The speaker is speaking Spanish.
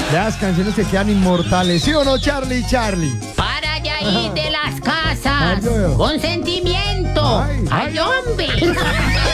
Las canciones que quedan inmortales, ¿sí o no, Charlie? Para allá ahí de las casas, Ay, yo. con sentimiento. Ay. Ay, hombre.